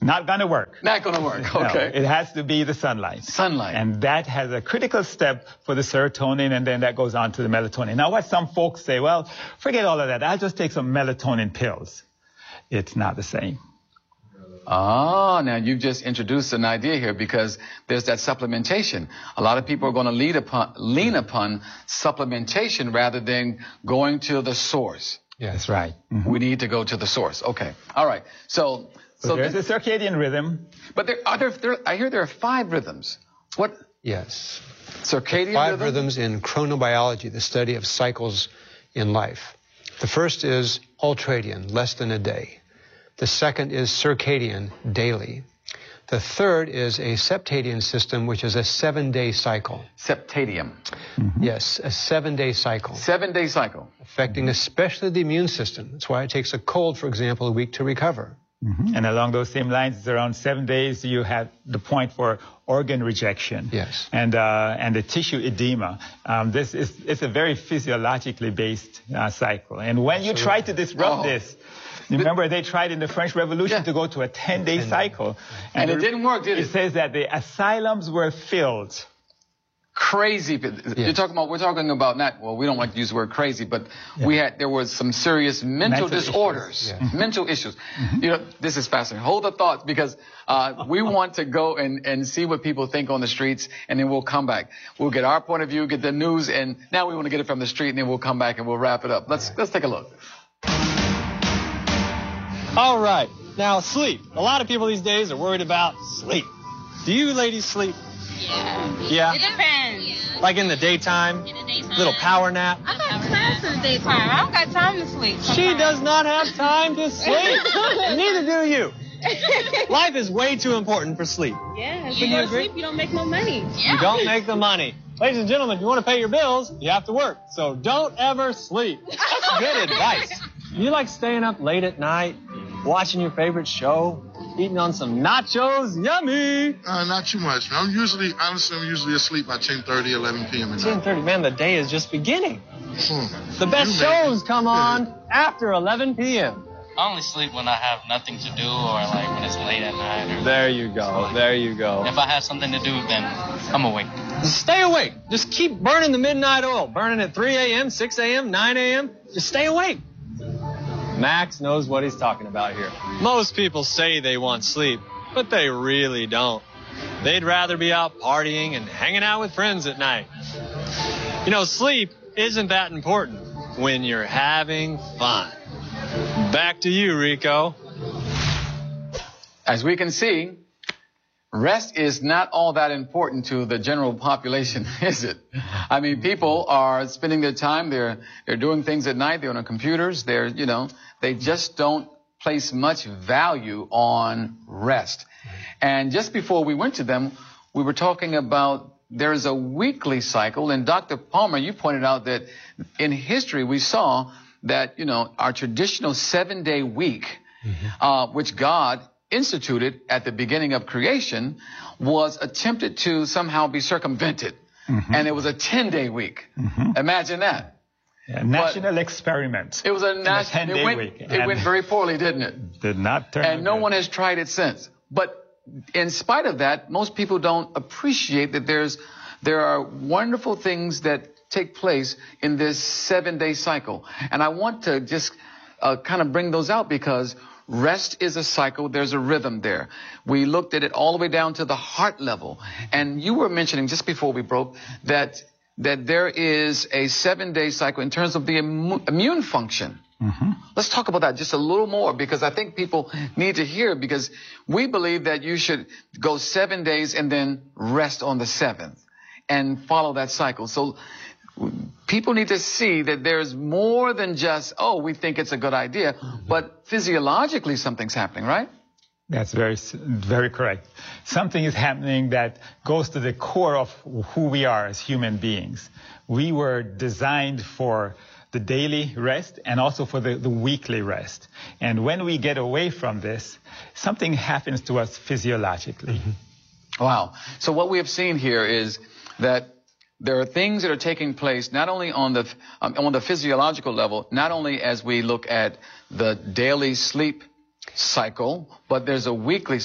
Not going to work. Not going to work. Okay. No, it has to be the sunlight. Sunlight. And that has a critical step for the serotonin, and then that goes on to the melatonin. Now, what some folks say, well, forget all of that. I'll just take some melatonin pills. It's not the same. Ah, now you've just introduced an idea here, because there's that supplementation. A lot of people are going to lean upon supplementation rather than going to the source. Yeah, that's right. Mm-hmm. We need to go to the source. Okay. All right. So there's a circadian rhythm. But I hear there are 5 rhythms. What? Yes. Circadian 5 rhythms in chronobiology, the study of cycles in life. The first is ultradian, less than a day. The second is circadian, daily. The third is a septadian system, which is a 7-day cycle. Septadium. Mm-hmm. Yes, a 7-day cycle. 7-day cycle. Affecting especially the immune system. That's why it takes a cold, for example, a week to recover. Mm-hmm. And along those same lines, it's around 7 days you have the point for organ rejection. Yes. And the tissue edema. It's a very physiologically based cycle. And when you try to disrupt this, remember they tried in the French Revolution to go to a 10-day cycle. And it didn't work, did it? It says that the asylums were filled. Crazy. We're talking about we don't like to use the word crazy, but there was some serious mental disorders, mental issues. Mm-hmm. You know, this is fascinating. Hold the thoughts, because we want to go and see what people think on the streets, and then we'll come back. We'll get our point of view, get the news, and now we want to get it from the street, and then we'll come back and we'll wrap it up. Let's take a look. All right. Now, sleep. A lot of people these days are worried about sleep. Do you ladies sleep? Yeah. It depends. Like in the daytime? In the daytime. Little power nap? I got class in the daytime. I don't got time to sleep. She does not have time to sleep. Neither do you. Life is way too important for sleep. Yeah. If you don't sleep, you don't make no money. Yeah. You don't make the money. Ladies and gentlemen, if you want to pay your bills, you have to work. So don't ever sleep. That's good advice. You like staying up late at night, watching your favorite show, eating on some nachos? Yummy! Not too much. I'm usually asleep by 10:30, 11 p.m. at night. 10:30, man, the day is just beginning. The best shows come on after 11 p.m. I only sleep when I have nothing to do, or like when it's late at night. There you go. There you go. If I have something to do, then I'm awake. Just stay awake. Just keep burning the midnight oil. Burning at 3 a.m., 6 a.m., 9 a.m. Just stay awake. Max knows what he's talking about here. Most people say they want sleep, but they really don't. They'd rather be out partying and hanging out with friends at night. You know, sleep isn't that important when you're having fun. Back to you, Rico. As we can see, rest is not all that important to the general population, is it? I mean, people are spending their time, they're doing things at night, they're on their computers, they just don't place much value on rest. And just before we went to them, we were talking about there's a weekly cycle, and Dr. Palmer, you pointed out that in history we saw that, our traditional 7-day week, which God instituted at the beginning of creation, was attempted to somehow be circumvented. Mm-hmm. And it was a 10-day week. Mm-hmm. Imagine that. A national experiment. It was a national 10-day week. It went very poorly, didn't it? Did not turn out. And no one has tried it since. But in spite of that, most people don't appreciate that there are wonderful things that take place in this 7-day cycle. And I want to just kind of bring those out, because rest is a cycle. There's a rhythm there. We looked at it all the way down to the heart level. And you were mentioning just before we broke that there is a 7-day cycle in terms of the immune function. Mm-hmm. Let's talk about that just a little more, because I think people need to hear, because we believe that you should go 7 days and then rest on the 7th and follow that cycle. So people need to see that there's more than just, we think it's a good idea, but physiologically something's happening, right? That's very, very correct. Something is happening that goes to the core of who we are as human beings. We were designed for the daily rest and also for the weekly rest. And when we get away from this, something happens to us physiologically. Mm-hmm. Wow. So what we have seen here is that there are things that are taking place not only on the physiological level, not only as we look at the daily sleep cycle, but there's a weekly